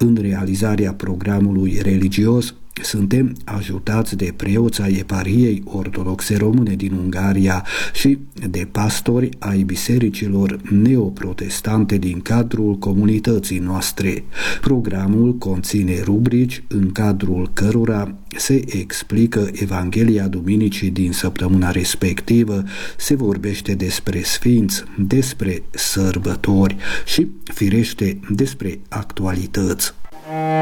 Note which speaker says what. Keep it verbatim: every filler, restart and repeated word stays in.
Speaker 1: În realizarea programului religios suntem ajutați de preoți ai Eparhiei Ortodoxe Române din Ungaria și de pastori ai bisericilor neoprotestante din cadrul comunității noastre. Programul conține rubrici în cadrul cărora se explică Evanghelia Duminicii din săptămâna respectivă, se vorbește despre sfinți, despre sărbători și, firește, despre actualități.